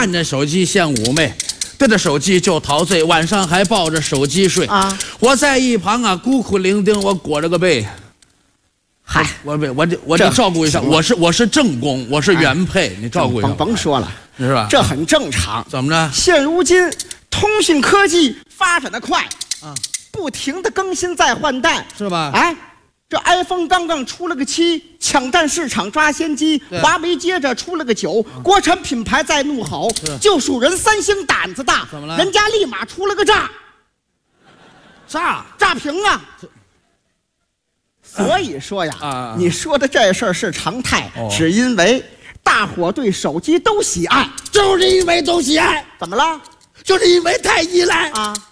看着手机像妩媚，对着手机就陶醉，晚上还抱着手机睡啊！我在一旁啊，孤苦伶仃，我裹着个被。嗨，我得照顾一下，我是正宫，我是原配，你照顾一下。 甭说了， 是吧？ 这很正常。 怎么着？ 现如今通讯科技发展的快啊，不停的更新再换代， 是吧？ 哎，这 iPhone 刚刚出了个7，抢占市场抓先机。华为接着出了个9，国产品牌在怒吼，就属人三星胆子大。 怎么了？ 人家立马出了个炸屏啊！所以说呀，你说的这事儿是常态，只因为大伙对手机都喜爱， 就是因为都喜爱。 怎么了？ 就是因为太依赖啊。